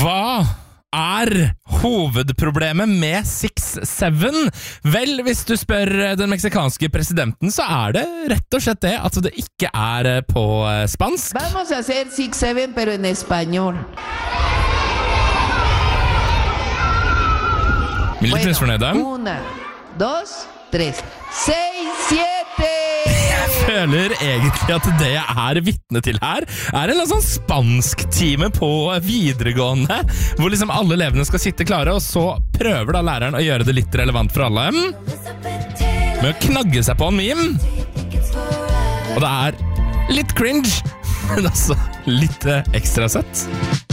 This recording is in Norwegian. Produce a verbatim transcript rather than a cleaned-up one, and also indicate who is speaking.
Speaker 1: Hva er hovedproblemet med six seven? Vel, hvis du spør den meksikanske presidenten, så er det rett og slett det at det ikke er på spansk.
Speaker 2: Vamos a hacer six seven, pero en español.
Speaker 1: Vi er litt misfornøyde.
Speaker 2: Una, dos, tres, seis, siete!
Speaker 1: Jeg føler egentlig at det jeg er vitne til her er en sånn spansktime på videregående, hvor liksom alle elevene skal sitte klare, og så prøver da læreren å gjøre det litt relevant for alle med å knagge seg på en meme. Og det er litt cringe, men altså litt ekstra søtt.